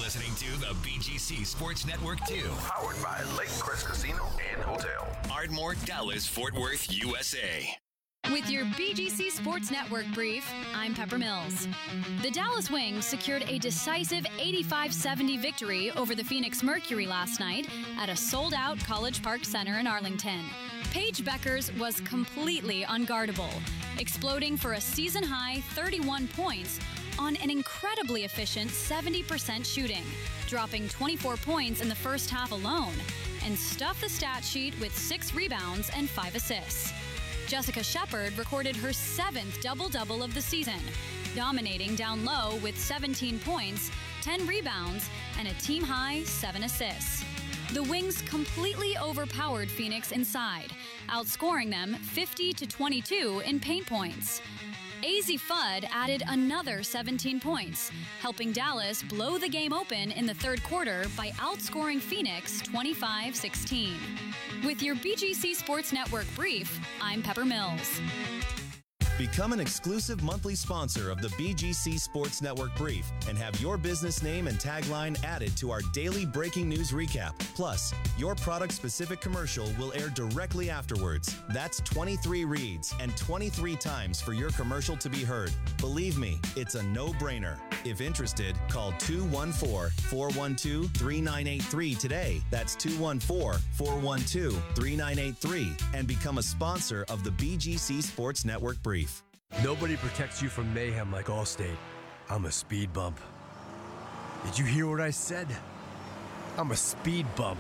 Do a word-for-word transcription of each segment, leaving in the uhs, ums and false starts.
listening to the B G C Sports Network two. Powered by Lake Crest Casino and Hotel. Ardmore, Dallas, Fort Worth, U S A. With your B G C Sports Network brief, I'm Pepper Mills. The Dallas Wings secured a decisive eighty-five seventy victory over the Phoenix Mercury last night at a sold-out College Park Center in Arlington. Paige Beckers was completely unguardable, exploding for a season-high thirty-one points on an incredibly efficient seventy percent shooting, dropping twenty-four points in the first half alone, and stuffed the stat sheet with six rebounds and five assists. Jessica Shepard recorded her seventh double-double of the season, dominating down low with seventeen points, ten rebounds, and a team-high seven assists. The Wings completely overpowered Phoenix inside, outscoring them fifty to twenty-two in paint points. Azzi Fudd added another seventeen points, helping Dallas blow the game open in the third quarter by outscoring Phoenix twenty-five sixteen. With your B G C Sports Network brief, I'm Pepper Mills. Become an exclusive monthly sponsor of the B G C Sports Network Brief and have your business name and tagline added to our daily breaking news recap. Plus, your product-specific commercial will air directly afterwards. That's twenty-three reads and twenty-three times for your commercial to be heard. Believe me, it's a no-brainer. If interested, call two one four, four one two, three nine eight three today. That's two one four, four one two, three nine eight three and become a sponsor of the B G C Sports Network Brief. Nobody protects you from mayhem like Allstate. I'm a speed bump. Did you hear what I said? I'm a speed bump.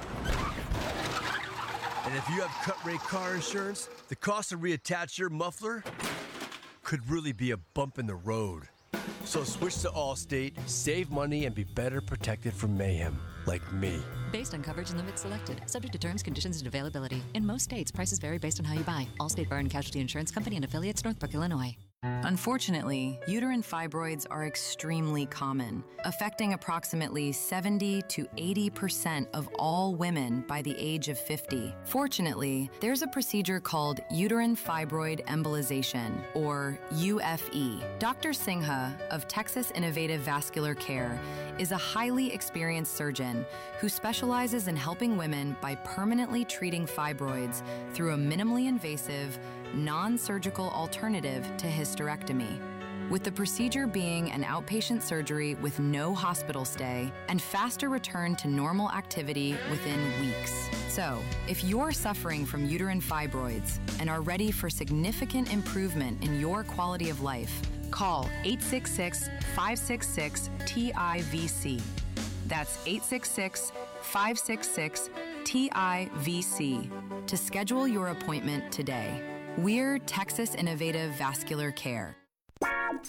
And if you have cut-rate car insurance, the cost to reattach your muffler could really be a bump in the road. So switch to Allstate, save money, and be better protected from mayhem, like me. Based on coverage and limits selected, subject to terms, conditions, and availability. In most states, prices vary based on how you buy. Allstate Bar and Casualty Insurance Company and affiliates, Northbrook, Illinois. Unfortunately, uterine fibroids are extremely common, affecting approximately seventy to eighty percent of all women by the age of fifty. Fortunately, there's a procedure called uterine fibroid embolization, or U F E. Doctor Singha of Texas Innovative Vascular Care is a highly experienced surgeon who specializes in helping women by permanently treating fibroids through a minimally invasive, non-surgical alternative to hysterectomy, with the procedure being an outpatient surgery with no hospital stay and faster return to normal activity within weeks. So, if you're suffering from uterine fibroids and are ready for significant improvement in your quality of life, call eight six six, five six six, T I V C. That's eight six six, five six six, T I V C to schedule your appointment today. We're Texas Innovative Vascular Care.